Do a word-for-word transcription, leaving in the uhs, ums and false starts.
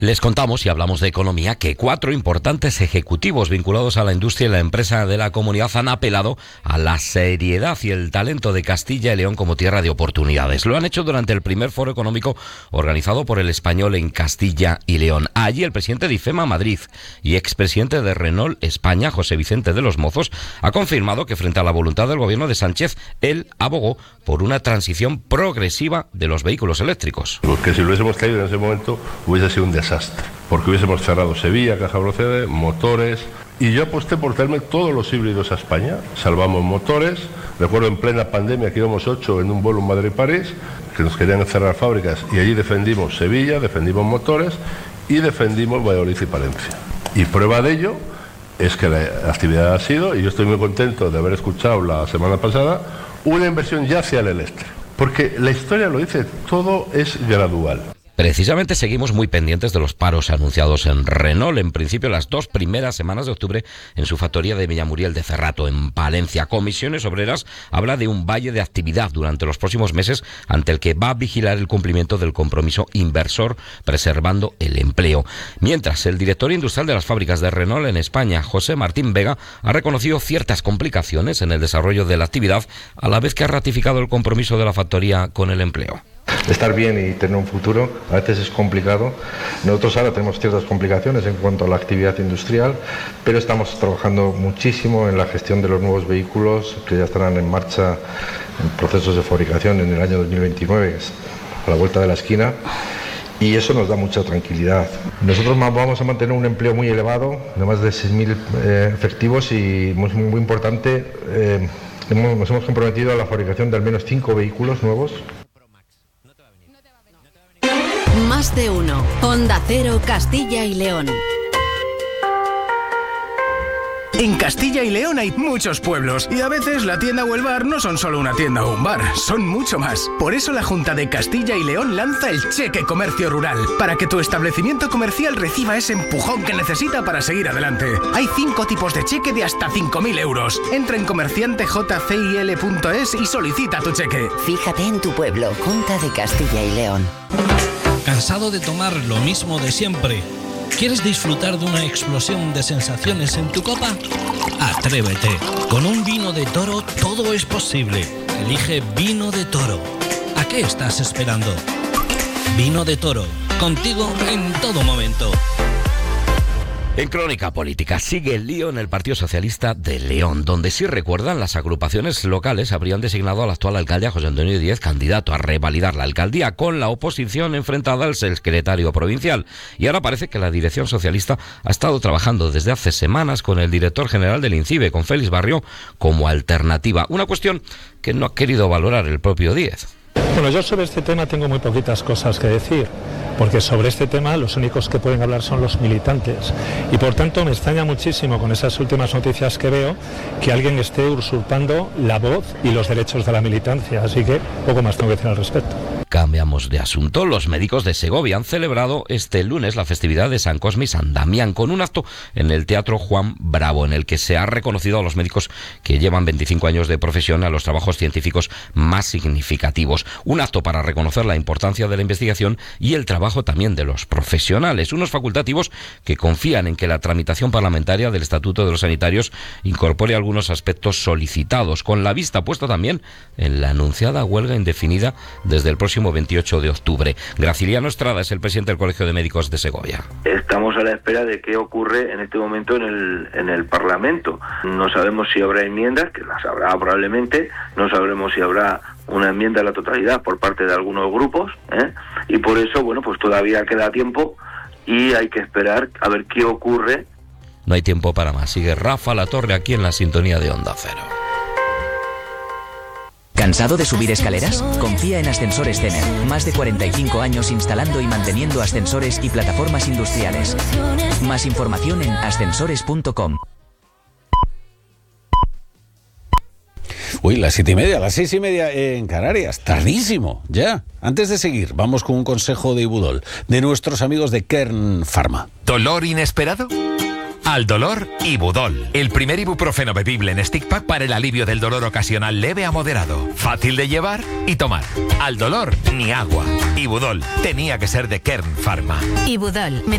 Les contamos y hablamos de economía que cuatro importantes ejecutivos vinculados a la industria y la empresa de la comunidad han apelado a la seriedad y el talento de Castilla y León como tierra de oportunidades. Lo han hecho durante el primer foro económico organizado por El Español en Castilla y León. Allí el presidente de IFEMA Madrid y expresidente de Renault España, José Vicente de los Mozos, ha confirmado que frente a la voluntad del gobierno de Sánchez, él abogó por una transición progresiva de los vehículos eléctricos. Porque si lo hubiésemos traído en ese momento hubiese sido un desastre. Porque hubiésemos cerrado Sevilla, Caja Brocede, motores, y yo aposté por traerme todos los híbridos a España. Salvamos motores, recuerdo en plena pandemia que íbamos ocho en un vuelo en Madrid-París, que nos querían cerrar fábricas, y allí defendimos Sevilla, defendimos motores y defendimos Valladolid y Palencia. Y prueba de ello es que la actividad ha sido, y yo estoy muy contento de haber escuchado la semana pasada, una inversión ya hacia el eléctrico. Porque la historia lo dice, todo es gradual. Precisamente seguimos muy pendientes de los paros anunciados en Renault, en principio las dos primeras semanas de octubre en su factoría de Villamuriel de Cerrato, en Palencia. Comisiones Obreras habla de un valle de actividad durante los próximos meses ante el que va a vigilar el cumplimiento del compromiso inversor preservando el empleo. Mientras, el director industrial de las fábricas de Renault en España, José Martín Vega, ha reconocido ciertas complicaciones en el desarrollo de la actividad, a la vez que ha ratificado el compromiso de la factoría con el empleo. Estar bien y tener un futuro a veces es complicado. Nosotros ahora tenemos ciertas complicaciones en cuanto a la actividad industrial, pero estamos trabajando muchísimo en la gestión de los nuevos vehículos que ya estarán en marcha en procesos de fabricación en el año dos mil veintinueve, a la vuelta de la esquina, y eso nos da mucha tranquilidad. Nosotros vamos a mantener un empleo muy elevado, de más de seis mil eh, efectivos, y muy, muy importante, eh, hemos, nos hemos comprometido a la fabricación de al menos cinco vehículos nuevos. Más de uno. Onda Cero, Castilla y León. En Castilla y León hay muchos pueblos y a veces la tienda o el bar no son solo una tienda o un bar, son mucho más. Por eso la Junta de Castilla y León lanza el Cheque Comercio Rural, para que tu establecimiento comercial reciba ese empujón que necesita para seguir adelante. Hay cinco tipos de cheque de hasta cinco mil euros. Entra en comerciante j c i l punto es y solicita tu cheque. Fíjate en tu pueblo, Junta de Castilla y León. ¿Cansado de tomar lo mismo de siempre? ¿Quieres disfrutar de una explosión de sensaciones en tu copa? Atrévete. Con un vino de Toro todo es posible. Elige Vino de Toro. ¿A qué estás esperando? Vino de Toro. Contigo en todo momento. En Crónica Política sigue el lío en el Partido Socialista de León, donde, si recuerdan, las agrupaciones locales habrían designado al actual alcalde, a José Antonio Díez, candidato a revalidar la alcaldía, con la oposición enfrentada al secretario provincial. Y ahora parece que la dirección socialista ha estado trabajando desde hace semanas con el director general del INCIBE, con Félix Barrio, como alternativa. Una cuestión que no ha querido valorar el propio Díez. Bueno, yo sobre este tema tengo muy poquitas cosas que decir, porque sobre este tema los únicos que pueden hablar son los militantes, y por tanto me extraña muchísimo con esas últimas noticias que veo que alguien esté usurpando la voz y los derechos de la militancia, así que poco más tengo que decir al respecto. Cambiamos de asunto. Los médicos de Segovia han celebrado este lunes la festividad de San Cosme y San Damián con un acto en el Teatro Juan Bravo, en el que se ha reconocido a los médicos que llevan veinticinco años de profesión a los trabajos científicos más significativos. Un acto para reconocer la importancia de la investigación y el trabajo también de los profesionales, unos facultativos que confían en que la tramitación parlamentaria del Estatuto de los Sanitarios incorpore algunos aspectos solicitados, con la vista puesta también en la anunciada huelga indefinida desde el próximo veintiocho de octubre. Graciliano Estrada es el presidente del Colegio de Médicos de Segovia. Estamos a la espera de qué ocurre en este momento en el, en el Parlamento. No sabemos si habrá enmiendas, que las habrá probablemente, no sabremos si habrá una enmienda a la totalidad por parte de algunos grupos, ¿eh? Y por eso, bueno, pues todavía queda tiempo y hay que esperar a ver qué ocurre. No hay tiempo para más. Sigue Rafa La Torre aquí en la sintonía de Onda Cero. ¿Cansado de subir escaleras? Confía en Ascensores Tener. Más de cuarenta y cinco años instalando y manteniendo ascensores y plataformas industriales. Más información en ascensores punto com. Uy, las siete y media, las seis y media en Canarias. Tardísimo, ya. Antes de seguir, vamos con un consejo de Ibudol, de nuestros amigos de Kern Pharma. ¿Dolor inesperado? Al dolor, Ibudol. El primer ibuprofeno bebible en stick pack para el alivio del dolor ocasional leve a moderado. Fácil de llevar y tomar. Al dolor, ni agua. Ibudol. Tenía que ser de Kern Pharma. Ibudol.